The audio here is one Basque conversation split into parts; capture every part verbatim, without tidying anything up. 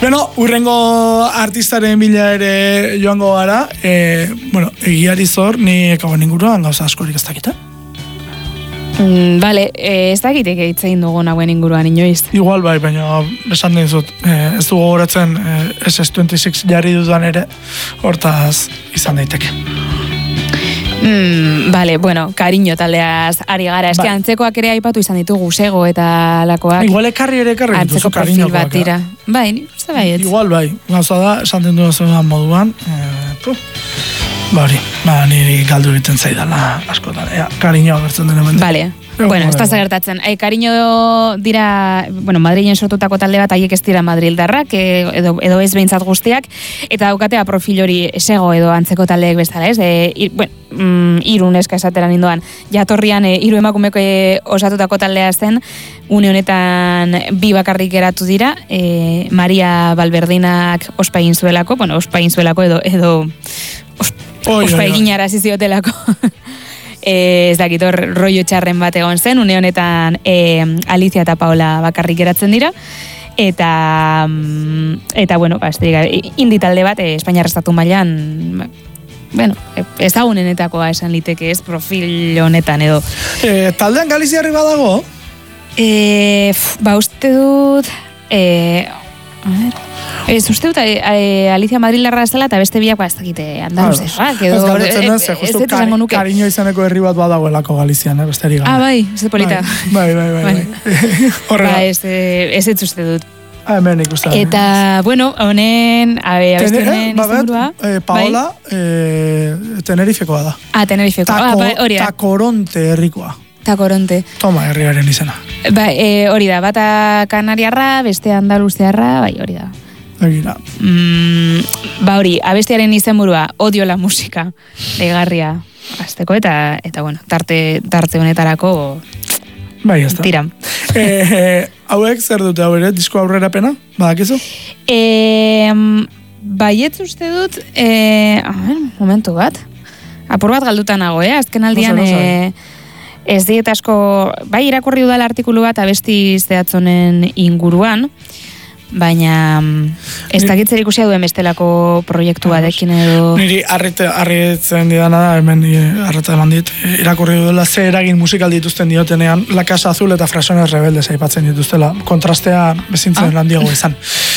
Bueno, urrengo artistaren bila ere joango gara, e, bueno, egiari zor, ni ekagoen inguruan gauza askorik ez dakita. Mm, vale, eh, ez dakitek egitzein dugun hauen inguruan inoiz. Igual bai, baina esan dizut, eh, ez du gogoratzen eh, S S veintiséis jarri dudan ere, hortaz izan daiteke. Mm, vale, bueno, cariño taldeaz ari gara. Eske ba. Antzekoak ere aipatu izan ditugu, Sego eta lakoak. Igual ekarri ere ekarri dituzu cariñokoak. Antzeko profil bat dira. Bai, uste baiet. Igual bai, gauza da, esan den duen moduan, eh, puh. Bari, ba, niri galdu egiten zaidala askotan, ea, cariño agertzen den hemen. Vale. Bueno, ez da zagertatzen. Ai, cariño dira, bueno, Madrilen sortutako talde bat, haiek ez dira madrildarrak, edo, edo ez behintzat guztiak, eta daukatea profil hori Sego edo antzeko taldeek bezala, ez? E, ir, bueno, mm, iru neska esateran indoan, jatorrian e, iru emakumeko e, osatutako taldea zen, une honetan bi bakarrik geratu dira, e, Maria Balberdinak ospa egin zuelako, bueno, ospa egin zuelako edo, edo ospa, ospa egin arazi ziotelako. E, ez dakit hor rollo txarren bat egon zen, une honetan e, Alicia eta Paola bakarrik geratzen dira, eta eta bueno, ba, indi talde bat, e, Espainiar estatu mailan, bueno, ezagunenetakoa esan liteke ez, profil honetan edo. E, taldean Galiziarri badago? E, f, ba, uste dut, e, a ver, ez uste dut e, Alicia Madrilarra zela eta beste biak ez dakite andaluzerrak edo ez galdetzen den, ze justu cariño izaneko herri bat badagoelako Galizian, eh, besterik gabe. Ah, bai, ez polita. Bai, bai, bai, bai. Horrela. Ba, ez, ez ez uste dut. Ah, hemen ikusten. Eta, bueno, honen, abesti honen izenburua. Eh, Paola, bai? eh, Tenerifekoa da. Ah, Tenerifekoa, ah, bai, hori da. Takoronte herrikoa. Takoronte. Toma, herriaren izena. Ba, e, hori da, bata kanariarra, beste andaluziarra, bai, hori da. Egira. Mm, ba hori, abestiaren izenburua, odio la musika, egarria, azteko, eta, eta bueno, tarte, tarte honetarako, bai, ez da. Tira. E, hauek zer dute hau ere, disko aurrera pena, badakizu? E, baietz uste dut, e, a ver, momentu bat, apur bat galduta nago, eh? Azken aldian, no, e, ez diet asko, bai, irakurri udala artikulu bat abesti zehatzonen inguruan, baina ez dakitzer ikusia duen bestelako proiektu batekin edo... Niri harritzen didana da, hemen harreta eman dit, irakurri duela ze eragin musikal dituzten diotenean, La Casa Azul eta Frasones Rebeldes aipatzen dituztela, kontrastea bezintzen ah. landiago izan.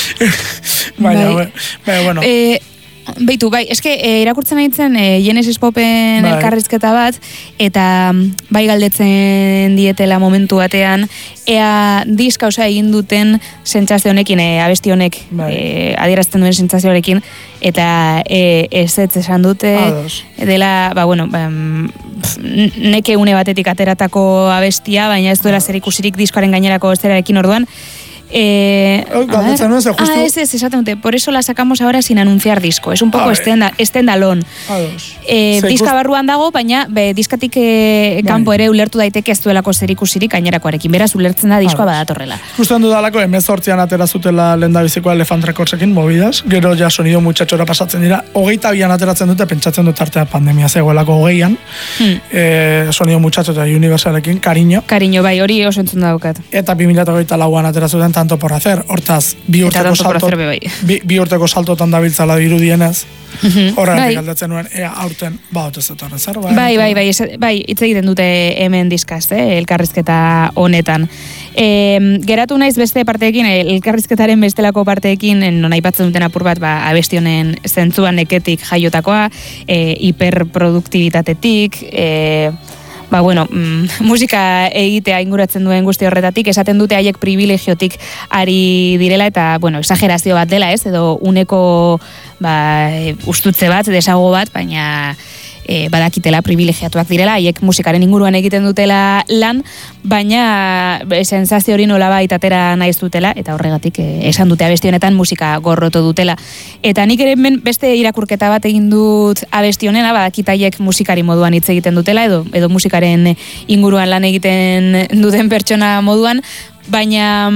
Baina, bai. Baina, bueno... E, Beitu, bai, eske e, irakurtzen haitzen e, Genesis Popen bai. Elkarrizketa bat, eta bai galdetzen dietela momentu batean, ea diska osa egin duten sentsazio honekin, e, abesti honek bai. e, adierazten duen sentsazio honekin, eta e, ez ez esan dute, Ados. dela, ba, bueno, ba, neke une batetik ateratako abestia, baina ez duela zer ikusirik diskoaren gainerako zerarekin orduan, Eh, Galdetzen nuen, ze justu... Ah, es, es, exactamente. Por eso la sacamos ahora sin anunciar disco. Es un poco estendalón. Eh, diska barruan dago, baina be, diskatik eh, kanpo ere ulertu daiteke ez duelako zer ikusirik gainerakoarekin. Beraz, ulertzen da diskoa badatorrela. Justo dudalako, hemezortzian atera zutela lendabizikoa Elefant Recordsekin, mobidas. Gero ja sonido muchachora pasatzen dira. Hogeita bian ateratzen dute, pentsatzen dut artea pandemia zegoelako hogeian. Hmm. Eh, sonido muchacho eta Universalekin, Cariño. Cariño, bai, hori oso entzun daukat. Eta bi mila hogeita lauan atera zuten Tanto por hacer, hortaz, bi urteko salto, bi, bi urteko saltotan dabiltzala dirudienez, horregatik bai. Galdetzen nuen, ea aurten, ba, otez etorren zer, bai? Bai, bai, bai, bai, hitz egiten dute hemen diskaz, eh, elkarrizketa honetan. E, geratu naiz beste parteekin, elkarrizketaren bestelako parteekin, non aipatzen duten apur bat, ba, abesti honen zentzuan neketik jaiotakoa, e, hiperproduktibitatetik, e, ba, bueno, mm, musika egitea inguratzen duen guzti horretatik, esaten dute haiek privilegiotik ari direla, eta, bueno, exagerazio bat dela, ez, edo uneko, ba, ustutze bat, desago bat, baina e, badakitela privilegiatuak direla, haiek musikaren inguruan egiten dutela lan, baina sensazio hori nolabait atera naiz dutela, eta horregatik e, esan dute abesti honetan musika gorroto dutela. Eta nik ere beste irakurketa bat egin dut abesti honena, badakit haiek musikari moduan hitz egiten dutela, edo, edo musikaren inguruan lan egiten duten pertsona moduan, baina...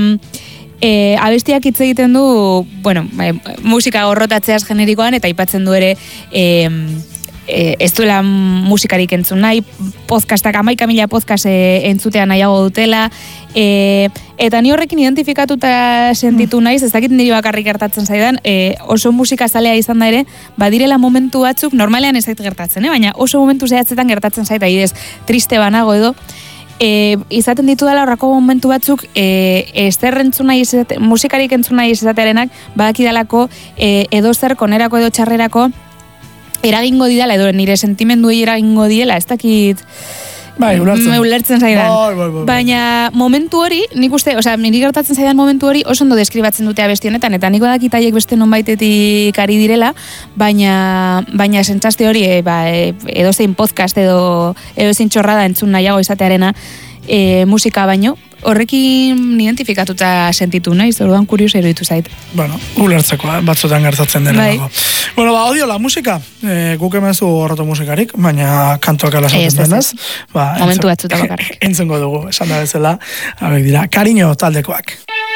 E, abestiak hitz egiten du, bueno, e, musika gorrotatzeaz generikoan, eta aipatzen du ere e, e, ez duela musikarik entzun nahi, podcastak, amaika mila podcast e, entzutea nahiago dutela, e, eta ni horrekin identifikatuta sentitu naiz, ez dakit niri bakarrik gertatzen zaidan, e, oso musika zalea izan da ere, badirela momentu batzuk, normalean ez zait gertatzen, eh? Baina oso momentu zehatzetan gertatzen zait, adibidez, triste banago edo, E, izaten ditu dela horrako momentu batzuk e, ezer entzuna izate, musikarik entzuna izatearenak badakidalako e, edo zer konerako edo txarrerako eragingo didala edo nire sentimenduei eragingo diela, ez dakit bai, ulertzen. ulertzen zaidan. Bai, bai, bai. Baina momentu hori, nik uste, osea, niri gertatzen zaidan momentu hori oso ondo deskribatzen dute abesti honetan, eta niko dakitaiek beste nonbaitetik ari direla, baina baina sentsazio hori e, ba, e, edozein podcast edo edozein txorrada entzun nahiago izatearena e, musika baino, horrekin identifikatuta sentitu naiz, orduan kurioso iruditu zait. Bueno, ulertzeko, eh? Batzutan gertatzen dena. Bai. Bueno, ba, odio la musika. E, guk hemen zu horretu musikarik, baina kantoak alazaten denez. Ba, momentu batzuta bakarrik. Entzengo dugu, esan da bezala. Habek dira, Kariño taldekoak.